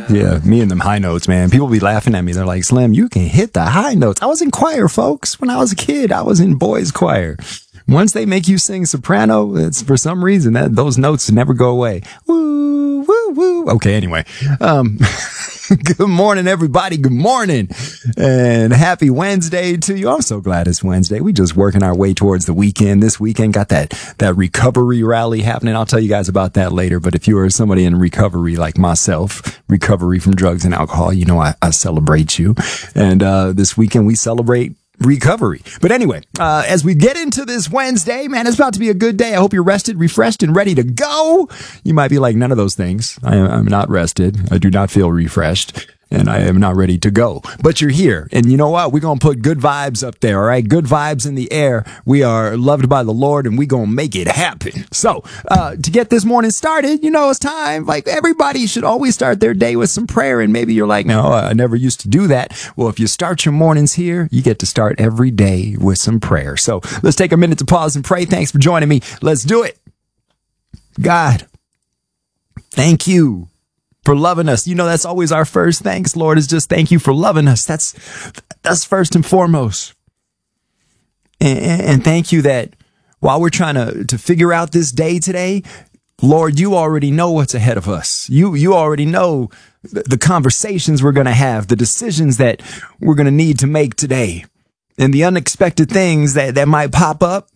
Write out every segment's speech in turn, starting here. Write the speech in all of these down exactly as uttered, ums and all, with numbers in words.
Yeah, me and them high notes, man. People be laughing at me. They're like, Slim, you can hit the high notes. I was in choir, folks. When I was a kid, I was in boys choir. Once they make you sing soprano, it's for some reason that those notes never go away. Woo, woo, woo. Okay, anyway. Um, good morning, everybody. Good morning. And happy Wednesday to you. I'm so glad it's Wednesday. We just working our way towards the weekend. This weekend got that, that recovery rally happening. I'll tell you guys about that later. But if you are somebody in recovery like myself, recovery from drugs and alcohol, you know, I, I celebrate you. And, uh, this weekend we celebrate recovery. But anyway, uh, as we get into this Wednesday, man, it's about to be a good day. I hope you're rested, refreshed, and ready to go. You might be like, none of those things. I am, I'm not rested. I do not feel refreshed. And I am not ready to go. But you're here. And you know what? We're going to put good vibes up there, all right? Good vibes in the air. We are loved by the Lord, and we're going to make it happen. So, uh, to get this morning started, you know, it's time. Like, everybody should always start their day with some prayer. And maybe you're like, no, I never used to do that. Well, if you start your mornings here, you get to start every day with some prayer. So, let's take a minute to pause and pray. Thanks for joining me. Let's do it. God, thank you for loving us. You know, that's always our first thanks, Lord, is just thank you for loving us. That's, that's first and foremost. And, and thank you that while we're trying to, to figure out this day today, Lord, you already know what's ahead of us. You, you already know the, the conversations we're going to have, the decisions that we're going to need to make today, and the unexpected things that, that might pop up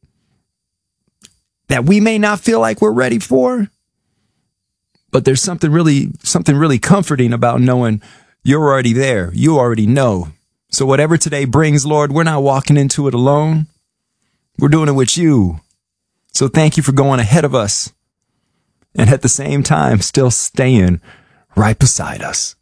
that we may not feel like we're ready for. But there's something really, something really comforting about knowing you're already there. You already know. So whatever today brings, Lord, we're not walking into it alone. We're doing it with you. So thank you for going ahead of us. And at the same time, still staying right beside us.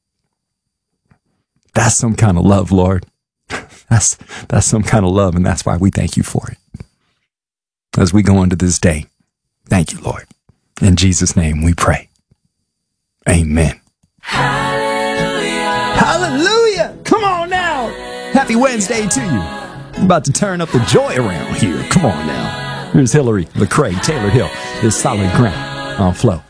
That's some kind of love, Lord. That's, that's some kind of love. And that's why we thank you for it. As we go into this day, thank you, Lord. In Jesus' name we pray. Amen. Hallelujah. Hallelujah. Come on now. Happy Wednesday to you. I'm about to turn up the joy around here. Come on now. Here's Hillary Lecrae, Taylor Hill. This Solid Ground on Flow.